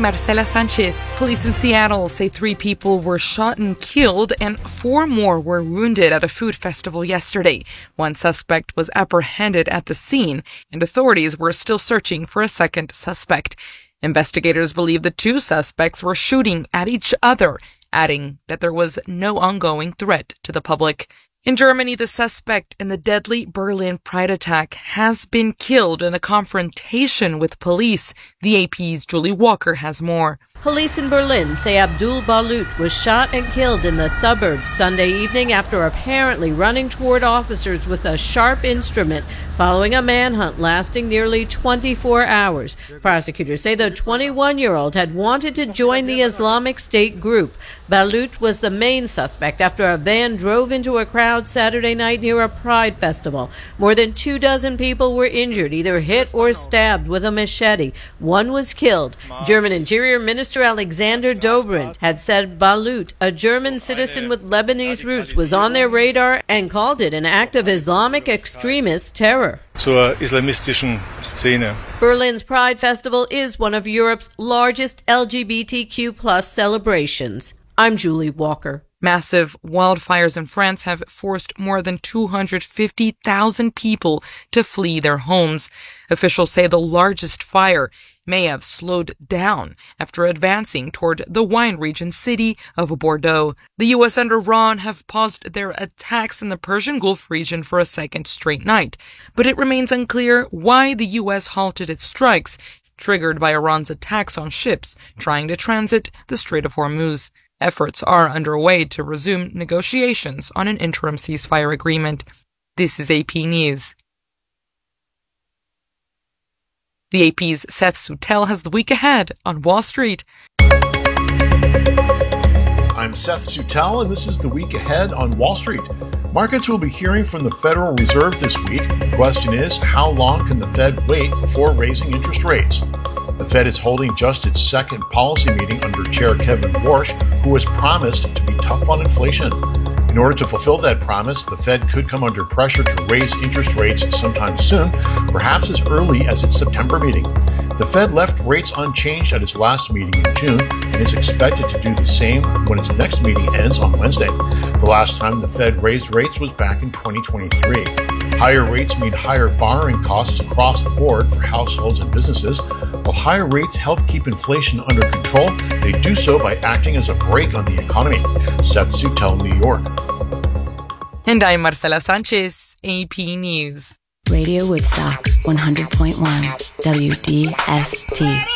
Marcela Sanchez. Police in Seattle say 3 people were shot and killed and 4 more were wounded at a food festival yesterday. 1 suspect was apprehended at the scene, and authorities were still searching for a second suspect. Investigators believe the 2 suspects were shooting at each other, adding that there was no ongoing threat to the public. In Germany, the suspect in the deadly Berlin Pride attack has been killed in a confrontation with police. The AP's Julie Walker has more. Police in Berlin say Abdul Balut was shot and killed in the suburbs Sunday evening after apparently running toward officers with a sharp instrument following a manhunt lasting nearly 24 hours. Prosecutors say the 21-year-old had wanted to join the Islamic State group. Balut was the main suspect after a van drove into a crowd Saturday night near a Pride festival. More than 24 people were injured, either hit or stabbed with a machete. 1 was killed. German Interior Minister Alexander Dobrindt had said Balut, a German citizen with Lebanese roots, was on their radar and called it an act of Islamic extremist terror. Zur islamistischen Szene. Berlin's Pride Festival is one of Europe's largest LGBTQ+ celebrations. I'm Julie Walker. Massive wildfires in France have forced more than 250,000 people to flee their homes. Officials say the largest fire may have slowed down after advancing toward the wine region city of Bordeaux. The U.S. and Iran have paused their attacks in the Persian Gulf region for a second straight night, but it remains unclear why the U.S. halted its strikes, triggered by Iran's attacks on ships trying to transit the Strait of Hormuz. Efforts are underway to resume negotiations on an interim ceasefire agreement. This is AP News. The AP's Seth Soutel has the week ahead on Wall Street. I'm Seth Soutel, and this is the week ahead on Wall Street. Markets will be hearing from the Federal Reserve this week. The question is, how long can the Fed wait before raising interest rates? The Fed is holding just its second policy meeting under Chair Kevin Warsh, who has promised to be tough on inflation. In order to fulfill that promise, the Fed could come under pressure to raise interest rates sometime soon, perhaps as early as its September meeting. The Fed left rates unchanged at its last meeting in June and is expected to do the same when its next meeting ends on Wednesday. The last time the Fed raised rates was back in 2023. Higher rates mean higher borrowing costs across the board for households and businesses. While higher rates help keep inflation under control, they do so by acting as a brake on the economy. Seth Soutel, New York. And I'm Marcela Sanchez, AP News. Radio Woodstock, 100.1 WDST.